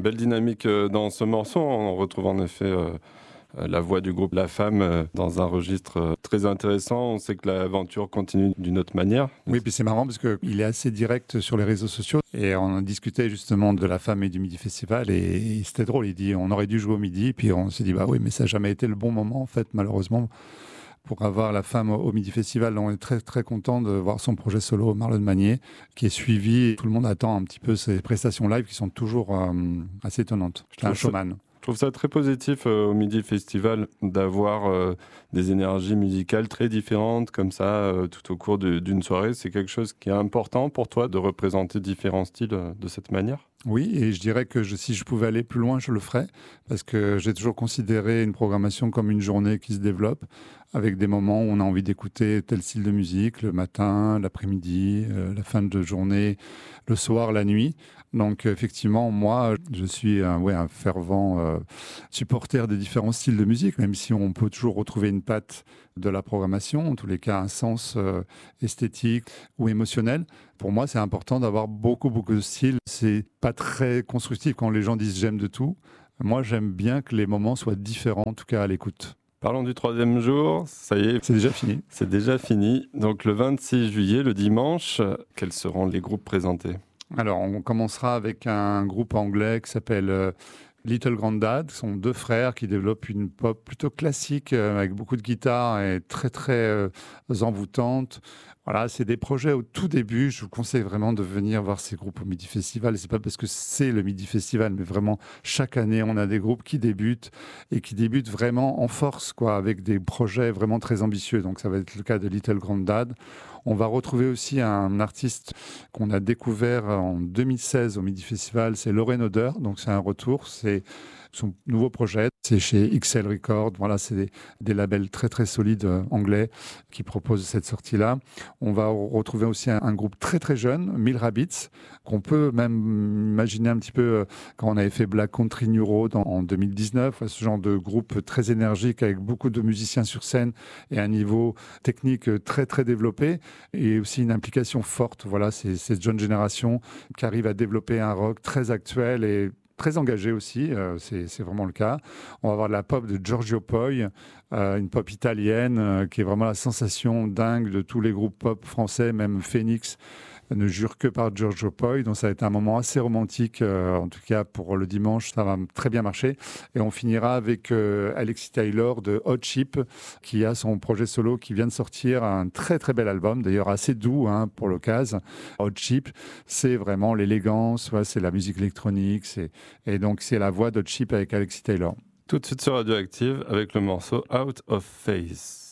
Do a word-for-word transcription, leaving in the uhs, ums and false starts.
Belle dynamique euh, dans ce morceau. On retrouve en effet euh, la voix du groupe La Femme euh, dans un registre euh, très intéressant. On sait que l'aventure continue d'une autre manière. Oui, puis c'est marrant parce qu'il est assez direct sur les réseaux sociaux et on discutait justement de La Femme et du Midi Festival et, et c'était drôle. Il dit on aurait dû jouer au Midi, puis on s'est dit bah oui, mais ça n'a jamais été le bon moment en fait, malheureusement. Pour avoir La Femme au Midi Festival, on est très très content de voir son projet solo Marlon Magnier qui est suivi. Tout le monde attend un petit peu ses prestations live qui sont toujours euh, assez étonnantes. C'est un showman. Je trouve ça très positif euh, au Midi Festival d'avoir euh, des énergies musicales très différentes comme ça euh, tout au cours de, d'une soirée. C'est quelque chose qui est important pour toi de représenter différents styles euh, de cette manière? Oui, et je dirais que je, si je pouvais aller plus loin, je le ferais, parce que j'ai toujours considéré une programmation comme une journée qui se développe, avec des moments où on a envie d'écouter tel style de musique, le matin, l'après-midi, euh, la fin de journée, le soir, la nuit. Donc effectivement, moi, je suis un, ouais, un fervent euh, supporter des différents styles de musique, même si on peut toujours retrouver une patte de la programmation, en tous les cas un sens euh, esthétique ou émotionnel. Pour moi, c'est important d'avoir beaucoup, beaucoup de styles. C'est pas très constructif quand les gens disent j'aime de tout. Moi, j'aime bien que les moments soient différents, en tout cas à l'écoute. Parlons du troisième jour, ça y est. C'est déjà fini. C'est déjà fini. Donc le vingt-six juillet, le dimanche, quels seront les groupes présentés? Alors, on commencera avec un groupe anglais qui s'appelle euh, Little Grandad. Ce sont deux frères qui développent une pop plutôt classique euh, avec beaucoup de guitare et très, très euh, envoûtante. Voilà, c'est des projets au tout début. Je vous conseille vraiment de venir voir ces groupes au Midi Festival. C'est pas parce que c'est le Midi Festival, mais vraiment chaque année, on a des groupes qui débutent et qui débutent vraiment en force, quoi, avec des projets vraiment très ambitieux. Donc, ça va être le cas de Little Grandad. On va retrouver aussi un artiste qu'on a découvert en deux mille seize au Midi Festival, c'est Lauren Oder. Donc, c'est un retour. C'est son nouveau projet, c'est chez X L Records. Voilà, c'est des, des labels très très solides euh, anglais qui proposent cette sortie-là. On va retrouver aussi un, un groupe très très jeune, Mill Rabbits, qu'on peut même imaginer un petit peu euh, quand on avait fait Black Country New Road en, en deux mille dix-neuf, ce genre de groupe très énergique avec beaucoup de musiciens sur scène et un niveau technique très très développé et aussi une implication forte. Voilà, c'est cette jeune génération qui arrive à développer un rock très actuel et très engagé aussi, euh, c'est, c'est vraiment le cas. On va avoir de la pop de Giorgio Poi, euh, une pop italienne euh, qui est vraiment la sensation dingue de tous les groupes pop français, même Phoenix ne jure que par Giorgio Poi. Donc ça va être un moment assez romantique, euh, en tout cas pour le dimanche, ça va très bien marcher. Et on finira avec euh, Alexis Taylor de Hot Chip, qui a son projet solo qui vient de sortir, un très très bel album, d'ailleurs assez doux hein, pour l'occasion. Hot Chip, c'est vraiment l'élégance, ouais, c'est la musique électronique, c'est... et donc c'est la voix d'Hot Chip avec Alexis Taylor. Tout de suite sur Radioactive avec le morceau Out of Phase.